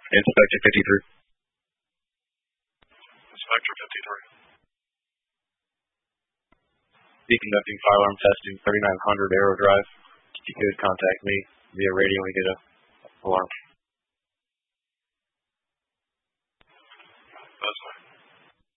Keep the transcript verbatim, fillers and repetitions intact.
Inspector fifty-three. Inspector fifty-three. Be conducting firearm testing, thirty-nine hundred Arrow Drive. If you could contact me via radio when you get a alarm. That's fine.